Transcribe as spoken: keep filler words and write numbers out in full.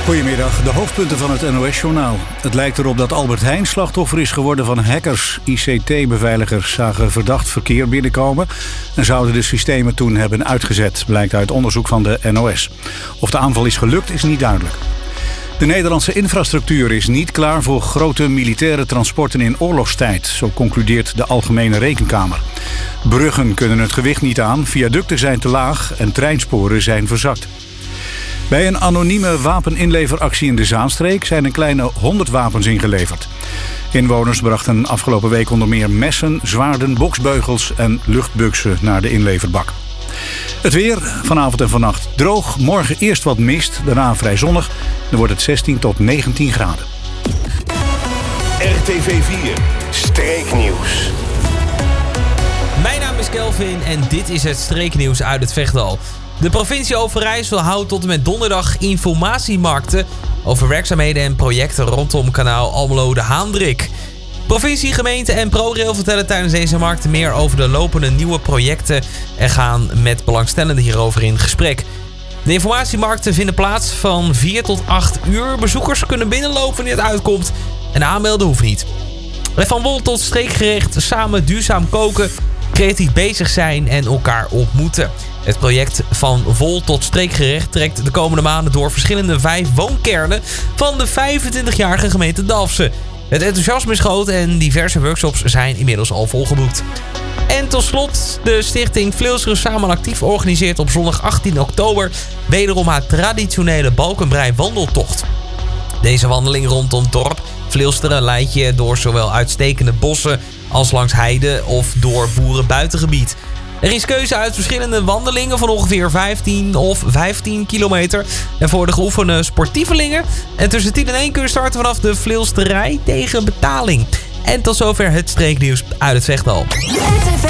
Goedemiddag, de hoofdpunten van het N O S-journaal. Het lijkt erop dat Albert Heijn slachtoffer is geworden van hackers. I C T-beveiligers zagen verdacht verkeer binnenkomen en zouden de systemen toen hebben uitgezet, blijkt uit onderzoek van de N O S. Of de aanval is gelukt is niet duidelijk. De Nederlandse infrastructuur is niet klaar voor grote militaire transporten in oorlogstijd, zo concludeert de Algemene Rekenkamer. Bruggen kunnen het gewicht niet aan, viaducten zijn te laag en treinsporen zijn verzakt. Bij een anonieme wapeninleveractie in de Zaanstreek zijn een kleine honderd wapens ingeleverd. Inwoners brachten afgelopen week onder meer messen, zwaarden, boksbeugels en luchtbuksen naar de inleverbak. Het weer, vanavond en vannacht droog, morgen eerst wat mist, daarna vrij zonnig. Dan wordt het zestien tot negentien graden. R T V vier, Streeknieuws. Mijn naam is Kelvin en dit is het Streeknieuws uit het Vechtdal. De provincie Overijssel houdt tot en met donderdag informatiemarkten over werkzaamheden en projecten rondom kanaal Almelo de Haandrik. Provincie, gemeente en ProRail vertellen tijdens deze markten meer over de lopende nieuwe projecten en gaan met belangstellenden hierover in gesprek. De informatiemarkten vinden plaats van vier tot acht uur. Bezoekers kunnen binnenlopen wanneer het uitkomt en aanmelden hoeft niet. Van wol tot streekgerecht, samen duurzaam koken, creatief bezig zijn en elkaar ontmoeten. Het project Van Wol tot Streekgerecht trekt de komende maanden door verschillende vijf woonkernen van de vijfentwintigjarige gemeente Dalfsen. Het enthousiasme is groot en diverse workshops zijn inmiddels al volgeboekt. En tot slot, de stichting Vleelseren Samen Actief organiseert op zondag achttien oktober wederom haar traditionele Balkenbrei wandeltocht. Deze wandeling rondom het dorp Vleelseren leidt je door zowel uitstekende bossen als langs heide of door boerenbuitengebied. Er is keuze uit verschillende wandelingen van ongeveer vijftien of vijftien kilometer. En voor de geoefende sportievelingen. En tussen tien en één kun je starten vanaf de Vleelsterij tegen betaling. En tot zover het streeknieuws uit het Vechtdal.